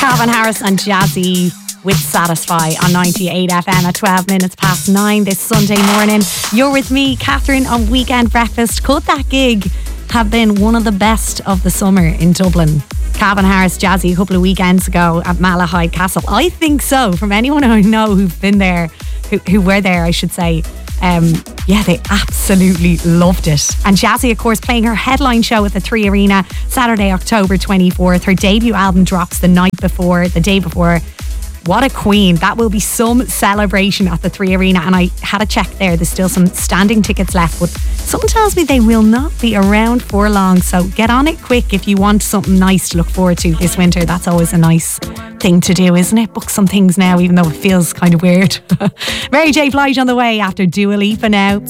Calvin Harris and Jazzy with Satisfy on 98 FM at 12 minutes past 9 this Sunday morning. You're with me, Catherine, on Weekend Breakfast. Could that gig have been one of the best of the summer in Dublin? Calvin Harris, Jazzy a couple of weekends ago at Malahide Castle. I think so. From anyone I know who've been there, who were there, I should say. Yeah, they absolutely loved it. And Jazzy, of course, playing her headline show at the 3 Arena Saturday, October 24th. Her debut album drops the day before. What a queen. That will be some celebration at the 3 Arena. And I had a check there. There's still some standing tickets left, but something tells me they will not be around for long. So get on it quick if you want something nice to look forward to this winter. That's always a nice thing to do, isn't it? Book some things now, even though it feels kind of weird. Mary J. Blige on the way after Dua Lipa now.